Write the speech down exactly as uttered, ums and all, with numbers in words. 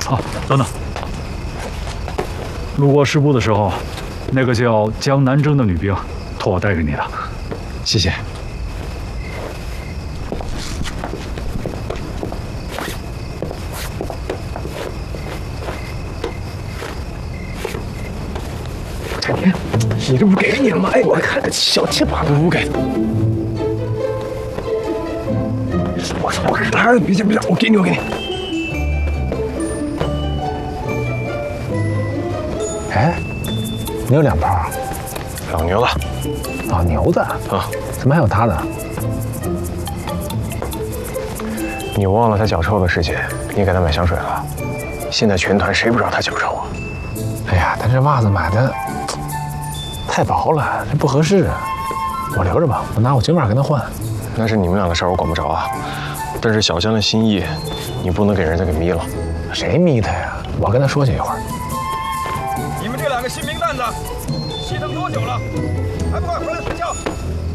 啊，等等，路过师部的时候，那个叫江南征的女兵托我带给你的， 谢谢。展天，你这不是给你了吗？哎，我看小气吧，不给。我说我哎，别别别，我给你，我给你。哎，你有两包？老牛的。老牛的啊？怎么还有他的？你忘了他脚臭的事情，你给他买香水了。现在全团谁不知道他脚臭啊？哎呀，但这袜子买的太薄了，这不合适。我留着吧，我拿我金袜跟他换。那是你们俩的事儿，我管不着啊。但是小香的心意，你不能给人家给眯了。谁眯他呀？我跟他说去一会儿。 你们这两个新兵蛋子，熄灯多久了？还不快回来睡觉？